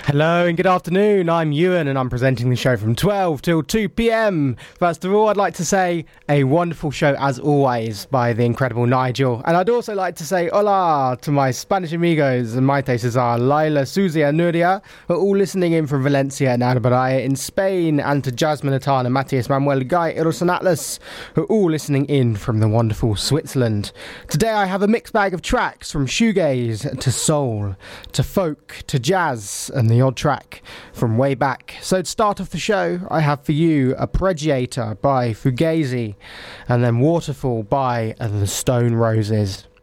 Hello and good afternoon, I'm Ewan and I'm presenting the show from 12 till 2pm. First of all, I'd like to say a wonderful show as always by the incredible Nigel. And I'd also like to say hola to my Spanish amigos and Maite Cesar, Laila, Susie and Nuria, who are all listening in from Valencia and Albaraya in Spain, and to Jasmine Atana, Matthias Manuel, Guy, Eros and Atlas, who are all listening in from the wonderful Switzerland. Today I have a mixed bag of tracks from shoegaze to soul, to folk, to jazz, and the odd track from way back. So to start off the show, I have for you Appreciator by Fugazi, and then Waterfall by The Stone Roses.